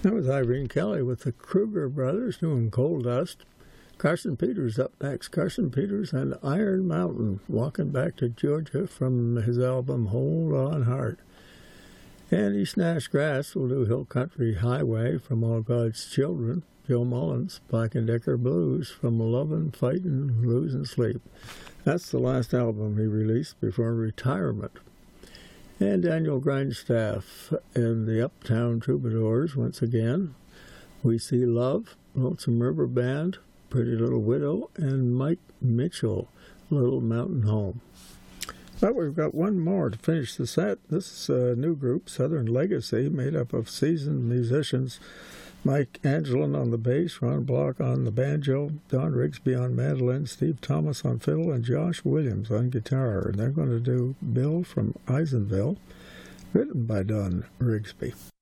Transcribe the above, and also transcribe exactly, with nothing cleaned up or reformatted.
That was Irene Kelly with the Kruger Brothers doing Coal Dust. Carson Peters up next. Carson Peters and Iron Mountain, walking back to Georgia from his album Hold On Heart. And East Nash Grass will do Hill Country Highway from All God's Children. Joe Mullins, Black and Decker Blues from Lovin', Fightin', Losin' Sleep. That's the last album he released before retirement. And Daniel Grindstaff and the Uptown Troubadours once again. We See Love, Lonesome River Band, Pretty Little Widow, and Mike Mitchell, Little Mountain Home. But we've got one more to finish the set. This is a new group, Southern Legacy, made up of seasoned musicians. Mike Angelin on the bass, Ron Block on the banjo, Don Rigsby on mandolin, Steve Thomas on fiddle, and Josh Williams on guitar. And they're going to do Bill from Eisenville, written by Don Rigsby.